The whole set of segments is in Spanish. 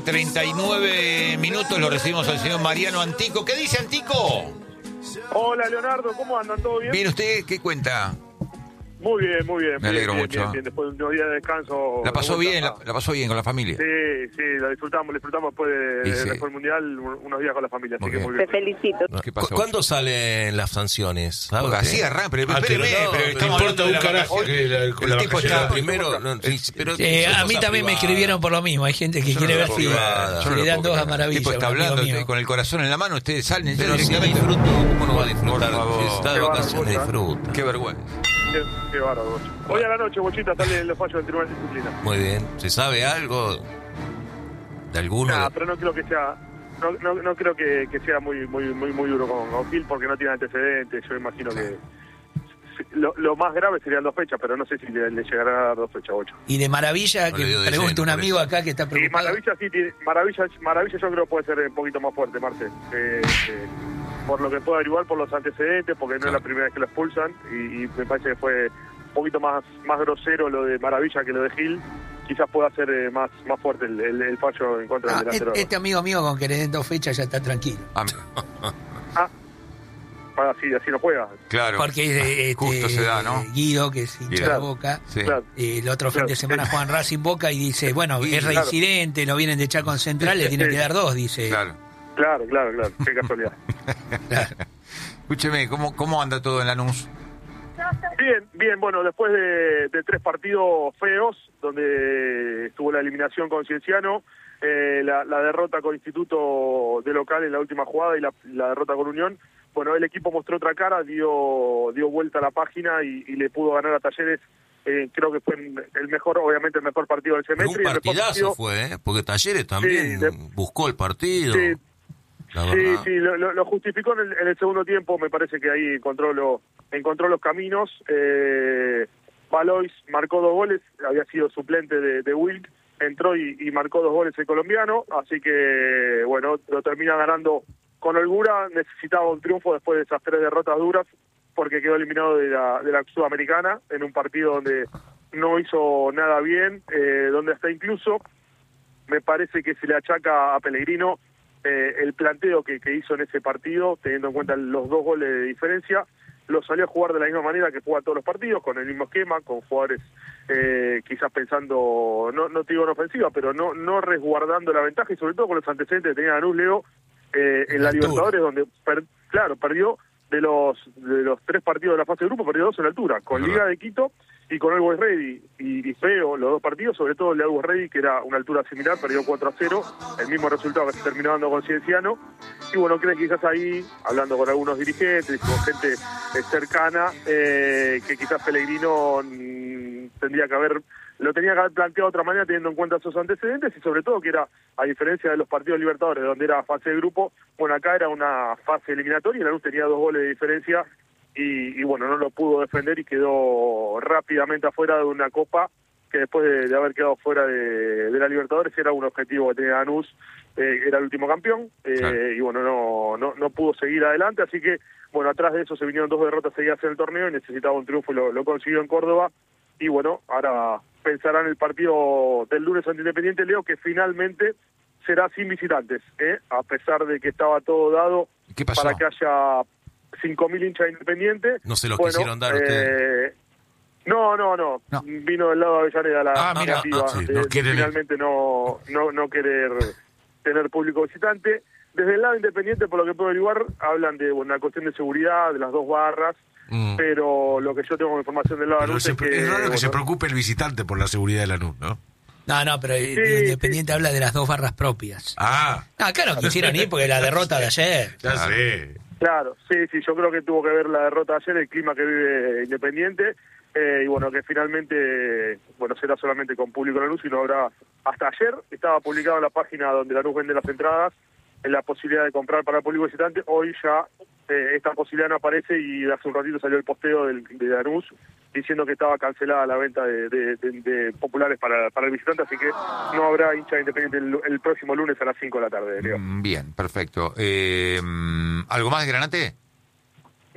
39 minutos, lo recibimos al señor Mariano Antico. ¿Qué dice Antico? Hola Leonardo, ¿cómo andan? ¿Todo bien? Bien, ¿usted qué cuenta? Muy bien, muy bien. Me alegro bien, mucho. Bien. Después de unos días de descanso. ¿La pasó bien? ¿La pasó bien con la familia? Sí, la disfrutamos después del Mundial, unos días con la familia, así que muy bien. Te felicito. ¿Qué pasa? ¿Cuándo salen las sanciones? ¿Sabes? Así arranca, pero Ah, espéreme, pero no, pero no estamos importa hablando de un la carajo vacación. que El tipo está primero. No, sí, pero a son mí cosas también me privadas. escribieron por lo mismo. Hay gente que Yo quiere no ver lo si puedo creer. Yo no le lo dan puedo dos a creer. Maravilla. El tipo está un amigo hablando mío. con el corazón en la mano, ustedes salen Pero si no directamente. disfruto, ¿cómo no va a disfrutar? Por favor. Si está de Qué vacaciones, bárbaro, disfruta. Qué vergüenza. Qué bárbaro, Bocha. Hoy a la noche, Bochita, sale los fallos del Tribunal de Disciplina. Muy bien. ¿Se sabe algo de alguno? Nah, pero no creo que sea... No creo que sea muy duro con Gil porque no tiene antecedentes. Yo imagino que lo más grave serían 2 fechas, pero no sé si le llegará a dar 2 fechas, 8. Y de Maravilla, No que le dio de pregunta lleno, un por amigo eso. acá que está Y preocupado. Maravilla sí tiene, Maravilla yo creo que puede ser un poquito más fuerte, Marce. Por lo que puedo averiguar, por los antecedentes, porque no es la primera vez que lo expulsan, y me parece que fue un poquito más grosero lo de Maravilla que lo de Gil. Quizás pueda ser más fuerte el fallo en contra del delantero. Este amigo mío con que le den 2 fechas ya está tranquilo. Así no juega. Claro. Porque justo se da, ¿no? Guido, que es hincha de Claro. Boca, Sí. Claro. el otro fin de semana juegan Racing Boca y dice, bueno, Sí, es claro. reincidente, lo vienen de echar con Central, le tienen que dar 2, dice. Claro. Claro. Qué casualidad. Claro. Escúcheme, ¿cómo anda todo en Lanús? Bien, bueno, después de 3 partidos feos, donde estuvo la eliminación con Cienciano, la derrota con Instituto de local en la última jugada y la derrota con Unión, bueno, el equipo mostró otra cara, dio vuelta a la página y le pudo ganar a Talleres. Creo que fue obviamente el mejor partido del Pero semestre. un partidazo fue, ¿eh? Porque Talleres también buscó el partido. Sí. La verdad. Sí, lo justificó en el segundo tiempo, me parece que ahí encontró los caminos. Valois marcó 2 goles, había sido suplente de Wilk, entró y marcó 2 goles el colombiano, así que, bueno, lo termina ganando con holgura. Necesitaba un triunfo después de esas 3 derrotas duras, porque quedó eliminado de la Sudamericana, en un partido donde no hizo nada bien, donde hasta incluso me parece que se le achaca a Pellegrino el planteo que hizo en ese partido, teniendo en cuenta los 2 goles de diferencia. Lo salió a jugar de la misma manera que juega todos los partidos, con el mismo esquema, con jugadores quizás pensando, no te digo en ofensiva, pero no resguardando la ventaja, y sobre todo con los antecedentes que tenía Lanús, Leo, en la Libertadores, donde perdió de los 3 partidos de la fase de grupo, perdió 2 en altura, con Liga de Quito y con el Always Ready, y feo los 2 partidos, sobre todo el de Always Ready, que era una altura similar, perdió 4-0, el mismo resultado que se terminó dando con Cienciano. Y bueno, creo que quizás ahí, hablando con algunos dirigentes, con gente cercana, que quizás Pellegrino lo tenía que haber planteado de otra manera, teniendo en cuenta esos antecedentes, y sobre todo que era, a diferencia de los partidos Libertadores, donde era fase de grupo, bueno, acá era una fase eliminatoria, y Lanús tenía 2 goles de diferencia, y bueno, no lo pudo defender y quedó rápidamente afuera de una copa que después de haber quedado fuera de la Libertadores era un objetivo que tenía Lanús, era el último campeón, claro. Y bueno, no pudo seguir adelante, así que bueno, atrás de eso se vinieron 2 derrotas seguidas en el torneo y necesitaba un triunfo y lo consiguió en Córdoba. Y bueno, ahora pensarán el partido del lunes ante Independiente, Leo, que finalmente será sin visitantes, a pesar de que estaba todo dado. ¿Qué pasó? Para que haya 5.000 hinchas de Independiente. No se los quisieron dar ustedes. No. Vino del lado de Avellaneda la negativa. Sí, finalmente no querer tener público visitante. Desde el lado Independiente, por lo que puedo averiguar, hablan de una cuestión de seguridad, de las 2 barras. Pero lo que yo tengo información del lado de Lanús es que... Es raro que se preocupe el visitante por la seguridad de Lanús, ¿no? No, pero Independiente habla de las 2 barras propias. Claro, quisieron ir porque la derrota de ayer. Ya sé. Claro, sí, yo creo que tuvo que ver la derrota de ayer, el clima que vive Independiente, y bueno, que finalmente, será solamente con público en Lanús, y no habrá... Hasta ayer estaba publicado en la página donde Lanús vende las entradas, en la posibilidad de comprar para el público visitante. Hoy ya esta posibilidad no aparece, y hace un ratito salió el posteo de Lanús diciendo que estaba cancelada la venta de populares para el visitante, así que no habrá hincha de Independiente el próximo lunes a las 5 de la tarde, Leo. Bien, perfecto. ¿Algo más de Granate?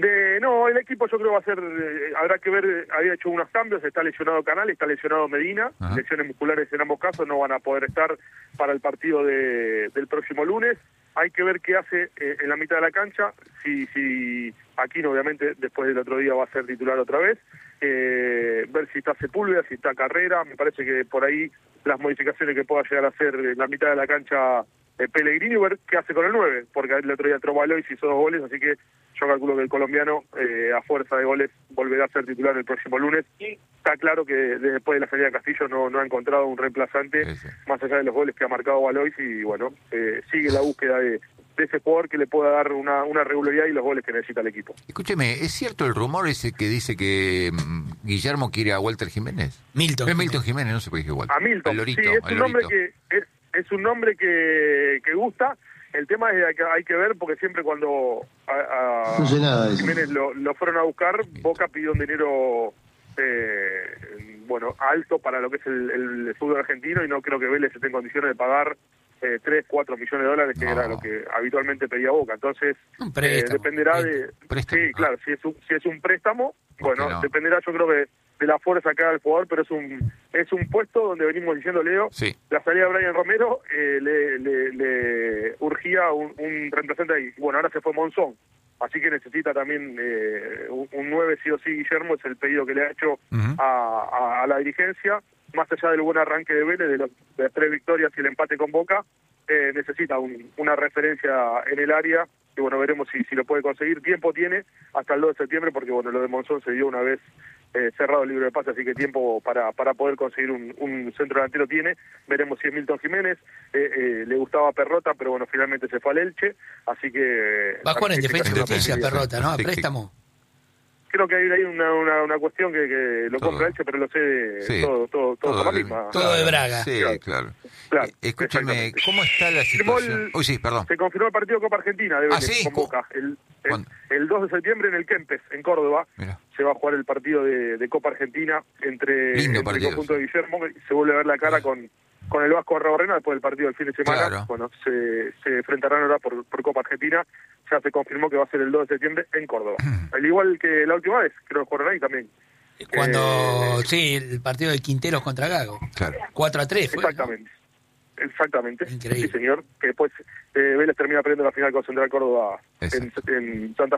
No, el equipo yo creo va a ser, habrá que ver, había hecho unos cambios, está lesionado Canal, está lesionado Medina, lesiones musculares en ambos casos, no van a poder estar para el partido del próximo lunes. Hay que ver qué hace en la mitad de la cancha, si Aquino obviamente después del otro día va a ser titular otra vez, ver si está Sepúlveda, si está Carrera, me parece que por ahí las modificaciones que pueda llegar a hacer en la mitad de la cancha Pellegrini, ver qué hace con el 9, porque el otro día entró Valois y hizo 2 goles, así que yo calculo que el colombiano a fuerza de goles volverá a ser titular el próximo lunes, y está claro que después de la salida de Castillo no ha encontrado un reemplazante más allá de los goles que ha marcado Valois, y bueno, sigue la búsqueda de ese jugador que le pueda dar una regularidad y los goles que necesita el equipo. Escúcheme, ¿es cierto el rumor ese que dice que Guillermo quiere a Walter Jiménez? Milton Jiménez, no sé por qué dije Walter. A Milton, Lorito, sí, es un nombre que gusta. El tema es que hay que ver, porque siempre cuando a Jiménez lo fueron a buscar, Boca pidió un dinero alto para lo que es el fútbol argentino, y no creo que Vélez esté en condiciones de pagar 3, 4 millones de dólares, que era lo que habitualmente pedía Boca. Entonces, dependerá de... ¿Préstamo? Sí, claro, si es un préstamo, bueno, dependerá, yo creo que de la fuerza acá del jugador, pero es un puesto donde venimos diciendo, Leo, la salida de Brian Romero le urgía un reemplazante ahí. Bueno, ahora se fue Monzón, así que necesita también un 9 sí o sí. Guillermo es el pedido que le ha hecho a la dirigencia, más allá del buen arranque de Vélez, de las 3 victorias y el empate con Boca, necesita una referencia en el área, y bueno, veremos si lo puede conseguir. Tiempo tiene hasta el 2 de septiembre, porque bueno, lo de Monzón se dio una vez cerrado el libro de pase, así que tiempo para poder conseguir un centro delantero tiene. Veremos si es Milton Jiménez, le gustaba Perrota, pero bueno, finalmente se fue al Elche, así que... Va a jugar en Defensa y Justicia Perrota, ¿no? A préstamo. Creo que hay una cuestión que lo compra Elche, pero lo sé todo con la misma. Todo de Braga. Sí, claro. Escúchame, ¿cómo está la situación? Perdón. Se confirmó el partido de Copa Argentina de Vélez con Boca. El 2 de septiembre en el Kempes, en Córdoba, se va a jugar el partido de Copa Argentina entre el conjunto de Guillermo, que se vuelve a ver la cara con el Vasco Arrabarrena después del partido del fin de semana. Claro. Bueno, se enfrentarán ahora por Copa Argentina. Ya se confirmó que va a ser el 2 de septiembre en Córdoba. Al igual que la última vez, creo que jugaron ahí también. El partido de Quinteros contra Gago. Claro. 4-3 fue. Exactamente. Increíble. Sí, señor. Que después Vélez termina perdiendo la final con Central Córdoba en Santa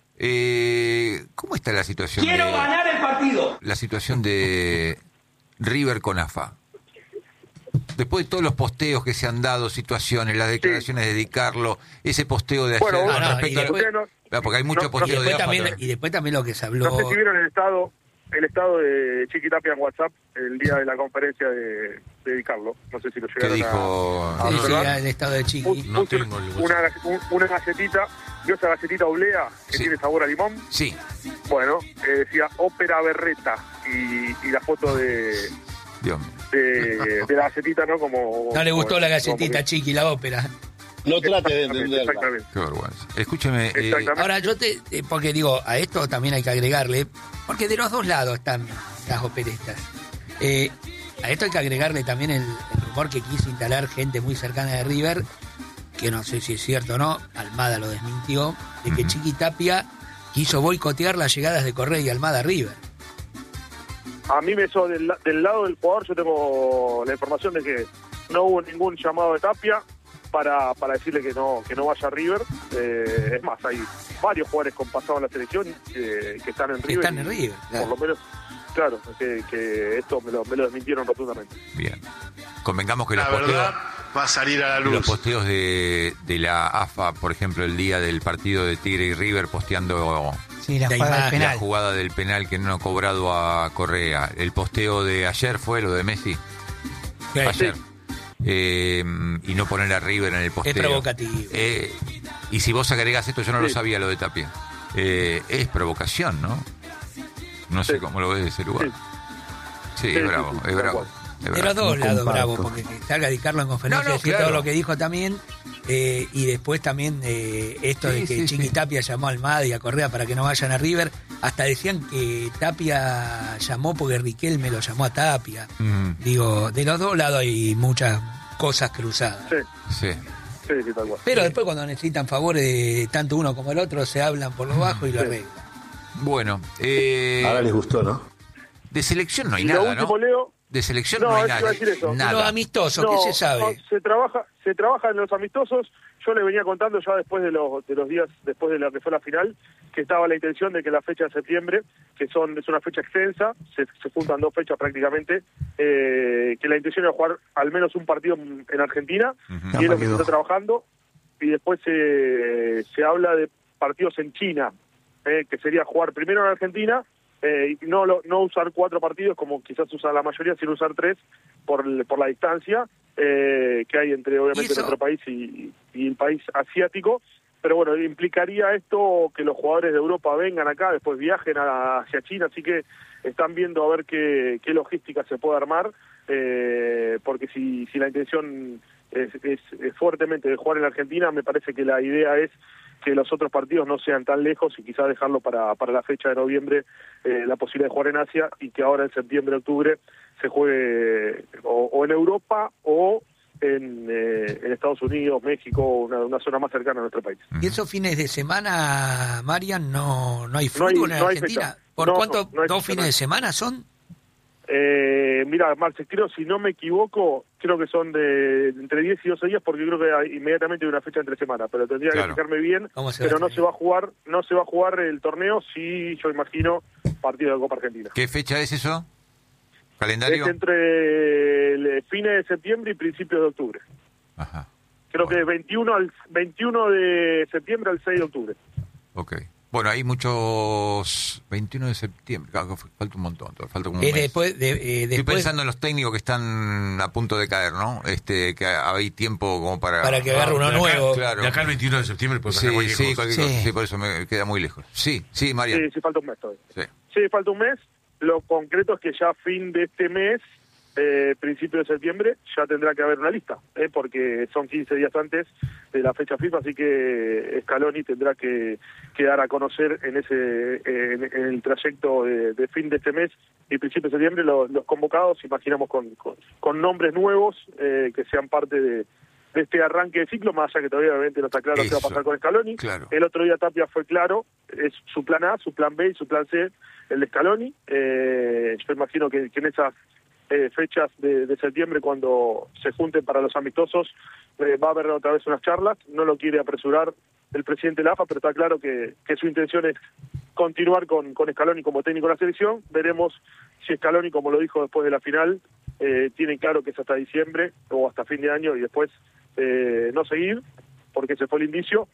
Fe. ¿Cómo está la situación? ¡Quiero ganar el partido! La situación de River con AFA. Después de todos los posteos que se han dado, situaciones, las declaraciones de Di Carlo, ese posteo de ayer porque hay mucho posteo de AFA. Y después también lo que se habló... No sé si vieron el estado de Chiqui Tapia en WhatsApp el día de la conferencia de Di Carlo. No sé si lo llegaron a observar. El estado de Chiqui. No tengo una galletita. ¿Vio esa galletita oblea que tiene sabor a limón? Sí. Bueno, decía Ópera Berreta y la foto de la galletita, ¿no? No le gustó la galletita Chiqui, la ópera. No trate de entenderla. Exactamente. Qué vergüenza. Escúcheme. Ahora porque digo, a esto también hay que agregarle, porque de los dos lados están las operestas. A esto hay que agregarle también el rumor que quiso instalar gente muy cercana de River, que no sé si es cierto o no, Almada lo desmintió, de que Chiqui Tapia quiso boicotear las llegadas de Correa y Almada a River. A mí del lado del jugador yo tengo la información de que no hubo ningún llamado de Tapia para decirle que no vaya a River. Es más, hay varios jugadores con pasado en la selección que están en River. Están en River. Por lo menos, claro, que esto me lo desmintieron rotundamente. Bien. Convengamos que la verdad va a salir a la luz. Los posteos de la AFA, por ejemplo, el día del partido de Tigre y River, posteando la jugada del penal que no ha cobrado a Correa. El posteo de ayer fue lo de Messi. Ayer. Y no poner a River en el posteo. Es provocativo. Y si vos agregás esto, yo no lo sabía, lo de Tapia. Es provocación, ¿no? No sé cómo lo ves de ese lugar. Sí, es bravo, es bravo. De los dos lados, bravo, porque salga Di Carlo en conferencia decir todo lo que dijo también, y después también esto de que Chiqui Tapia llamó a Almada y a Correa para que no vayan a River. Hasta decían que Tapia llamó porque Riquelme lo llamó a Tapia. Digo, de los dos lados hay muchas cosas cruzadas. Sí. Sí, tal cual. Pero después cuando necesitan favores de tanto uno como el otro, se hablan por lo bajo y lo arreglan. Bueno, Ahora les gustó, ¿no? de selección no hay Y lo nada, último, ¿no? Leo, De selección no hay iba a nada. decir eso. Nada. Los amistosos, ¿qué se sabe? no, se trabaja en los amistosos. Yo le venía contando ya después de los días, después de lo que fue la final, que estaba la intención de que la fecha de septiembre, es una fecha extensa, se juntan 2 fechas prácticamente, que la intención era jugar al menos un partido en Argentina, y es lo que se está trabajando, y después se habla de partidos en China, que sería jugar primero en Argentina, y no usar 4 partidos como quizás usa la mayoría, sino usar 3 por la distancia que hay entre obviamente nuestro país y el país asiático. Pero bueno, implicaría esto que los jugadores de Europa vengan acá, después viajen hacia China, así que están viendo a ver qué logística se puede armar, porque si la intención es fuertemente de jugar en la Argentina, me parece que la idea es que los otros partidos no sean tan lejos y quizás dejarlo para la fecha de noviembre, la posibilidad de jugar en Asia, y que ahora en septiembre, octubre se juegue o en Europa o en Estados Unidos, México, una zona más cercana a nuestro país. ¿Y esos fines de semana, Marian, no hay fútbol en Argentina? ¿Por cuánto? No hay ¿2 fecha, fines de semana son? Mira, Marce, creo, si no me equivoco, creo que son de entre 10 y 12 días, porque creo que inmediatamente hay una fecha entre semana, pero tendría que fijarme bien. Pero no se va a jugar el torneo, sí, yo imagino, partido de Copa Argentina. ¿Qué fecha es eso? ¿Calendario? Es entre fines de septiembre y principios de octubre. Ajá. Creo que 21 de septiembre al 6 de octubre. Ok. Bueno, hay muchos... 21 de septiembre, claro, falta un montón, falta como un mes. Estoy pensando en los técnicos que están a punto de caer, ¿no? Que hay tiempo como para que agarre uno nuevo. Claro. De acá al 21 de septiembre puede pasar cualquier cosa. Sí, por eso me queda muy lejos. Sí, María. Sí, falta un mes todavía. Sí, falta un mes. Lo concreto es que ya a fin de este mes, principio de septiembre, ya tendrá que haber una lista, porque son 15 días antes de la fecha FIFA, así que Scaloni tendrá que dar a conocer en el trayecto de fin de este mes y principio de septiembre los convocados, imaginamos con nombres nuevos que sean parte de este arranque de ciclo, más allá que todavía obviamente no está claro qué va a pasar con Scaloni. Claro. El otro día Tapia fue claro, es su plan A, su plan B y su plan C, el de Scaloni. Yo imagino que en esas fechas de septiembre, cuando se junten para los amistosos, va a haber otra vez unas charlas. No lo quiere apresurar el presidente de la AFA, pero está claro que su intención es continuar con Scaloni como técnico de la selección. Veremos si Scaloni, como lo dijo después de la final, tiene claro que es hasta diciembre o hasta fin de año y después no seguir, porque se fue el indicio,